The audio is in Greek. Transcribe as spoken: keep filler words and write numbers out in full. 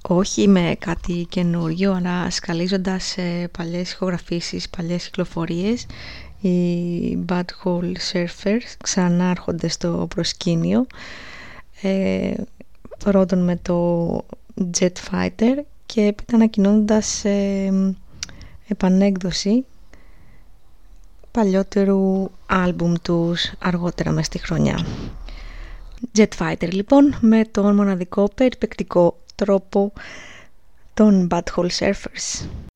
όχι με κάτι καινούριο, αλλά σκαλίζοντας ε, παλιές ηχογραφήσεις, παλιές κυκλοφορίες, οι Bad Hole Surfers ξανάρχονται στο προσκήνιο, ε, πρώτον με το Jet Fighter και έπειτα ανακοινώνοντας ε, επανέκδοση παλιότερου άλμπουμ τους αργότερα μες στη χρονιά. Jet Fighter λοιπόν, με τον μοναδικό περιπεκτικό τρόπο των Bad Hole Surfers.